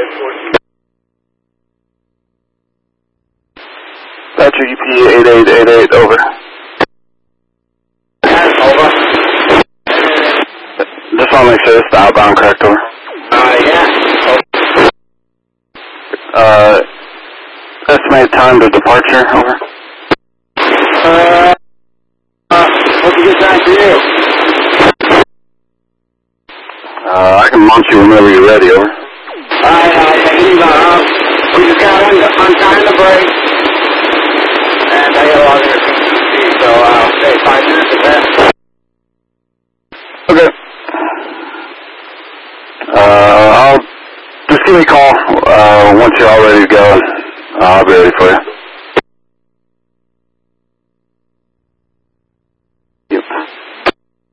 Patrick EP8888, over. Over. Just want to make sure it's the outbound, correct, over. Yeah. Estimated time to departure, over. What's a good time for you? I can launch you whenever you're ready, over. Alright, we just got untying the brake, and I got a lot of speed, so I'll stay 5 minutes of that. Okay. I'll just give me a call once you're all ready to go, and I'll be ready for you.